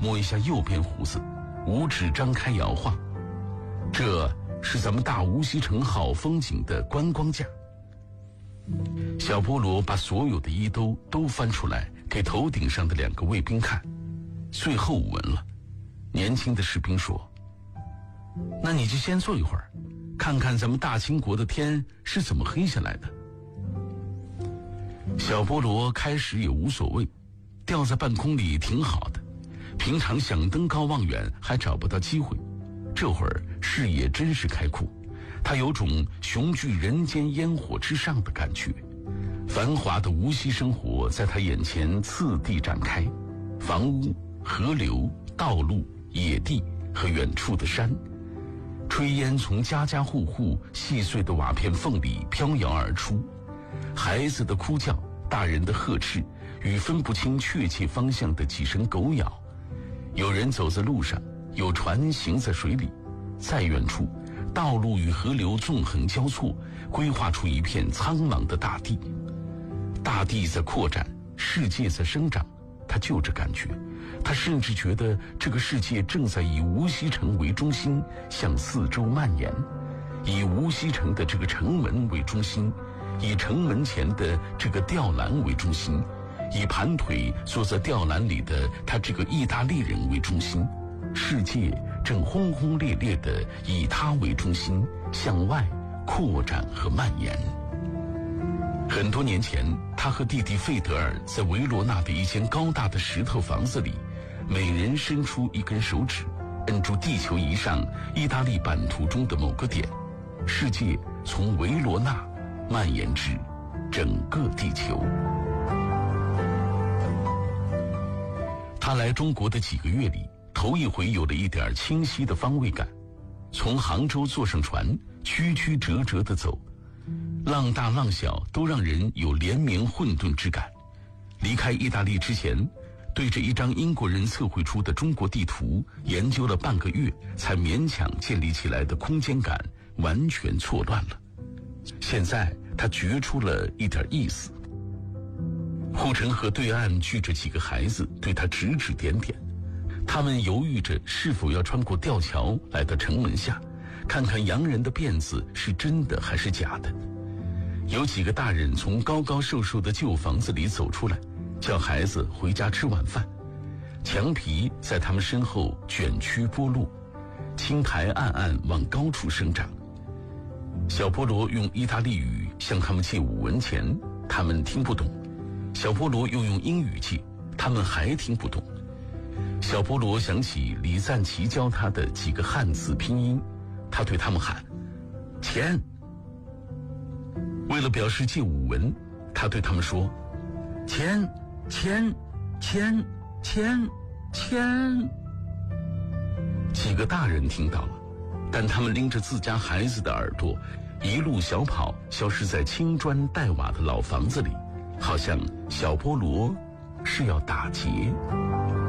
摸一下右边胡子，五指张开摇晃。这是咱们大无锡城好风景的观光架。小菠萝把所有的衣兜都翻出来给头顶上的2个卫兵看，最后闻了。年轻的士兵说：那你就先坐一会儿，看看咱们大清国的天是怎么黑下来的。小菠萝开始也无所谓，吊在半空里挺好的，平常想登高望远还找不到机会，这会儿视野真是开阔，他有种雄踞人间烟火之上的感觉。繁华的无锡生活在他眼前次第展开，房屋、河流、道路、野地和远处的山，炊烟从家家户户细碎的瓦片缝里飘摇而出，孩子的哭叫，大人的呵斥，与分不清确切方向的几声狗咬。有人走在路上，有船行在水里，再远处，道路与河流纵横交错，规划出一片苍茫的大地。大地在扩展，世界在生长，他就这感觉。他甚至觉得这个世界正在以无锡城为中心向四周蔓延，以无锡城的这个城门为中心，以城门前的这个吊篮为中心，以盘腿坐在吊篮里的他这个意大利人为中心，世界正轰轰烈烈地以他为中心向外扩展和蔓延。很多年前，他和弟弟费德尔在维罗纳的一间高大的石头房子里，每人伸出一根手指，摁住地球仪上意大利版图中的某个点，世界从维罗纳蔓延至整个地球。他来中国的几个月里，头一回有了一点清晰的方位感。从杭州坐上船，曲曲折折地走，浪大浪小都让人有连绵混沌之感。离开意大利之前，对着一张英国人测绘出的中国地图研究了半个月，才勉强建立起来的空间感完全错乱了。现在他觉出了一点意思。护城河对岸聚着几个孩子，对他指指点点，他们犹豫着是否要穿过吊桥来到城门下，看看洋人的辫子是真的还是假的。有几个大人从高高瘦瘦的旧房子里走出来，叫孩子回家吃晚饭。墙皮在他们身后卷曲剥落，青苔暗暗往高处生长。小菠萝用意大利语向他们借5文钱，他们听不懂。小菠萝又用英语借，他们还听不懂。小菠萝想起李赞奇教他的几个汉字拼音，他对他们喊钱。为了表示借5文，他对他们说钱钱钱钱钱。几个大人听到了，但他们拎着自家孩子的耳朵，一路小跑，消失在青砖黛瓦的老房子里，好像小菠萝是要打劫。